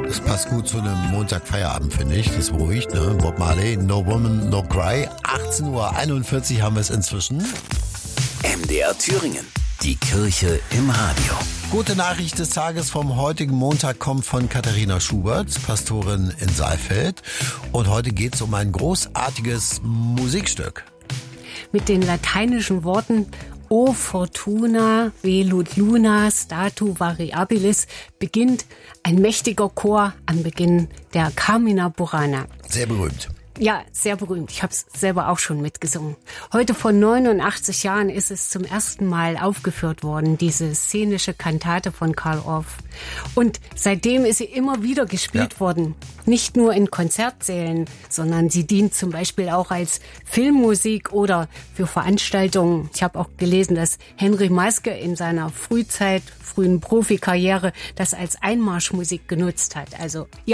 Das passt gut zu einem Montagfeierabend, finde ich. Das ist ruhig, ne? Bob Marley, No Woman, No Cry. 18:41 Uhr haben wir es inzwischen. MDR Thüringen. Die Kirche im Radio. Gute Nachricht des Tages vom heutigen Montag kommt von Katharina Schubert, Pastorin in Saalfeld. Und heute geht es um ein großartiges Musikstück. Mit den lateinischen Worten O Fortuna, velut luna, statu variabilis beginnt ein mächtiger Chor am Beginn der Carmina Burana. Sehr berühmt. Ja, sehr berühmt. Ich habe es selber auch schon mitgesungen. Heute vor 89 Jahren ist es zum ersten Mal aufgeführt worden, diese szenische Kantate von Carl Orff. Und seitdem ist sie immer wieder gespielt worden. Nicht nur in Konzertsälen, sondern sie dient zum Beispiel auch als Filmmusik oder für Veranstaltungen. Ich habe auch gelesen, dass Henry Maske in seiner frühen Profikarriere das als Einmarschmusik genutzt hat. Also ja.